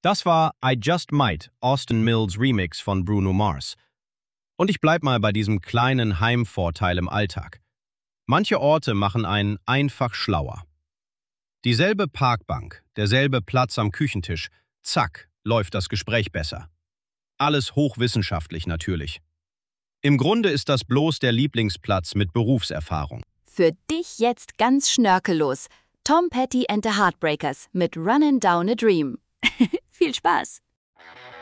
Das war I Just Might, Austin Mills Remix von Bruno Mars. Und ich bleib mal bei diesem kleinen Heimvorteil im Alltag. Manche Orte machen einen einfach schlauer. Dieselbe Parkbank, derselbe Platz am Küchentisch, zack, läuft das Gespräch besser. Alles hochwissenschaftlich natürlich. Im Grunde ist das bloß der Lieblingsplatz mit Berufserfahrung. Für dich jetzt ganz schnörkellos. Tom Petty and the Heartbreakers mit Runnin' Down a Dream. Viel Spaß!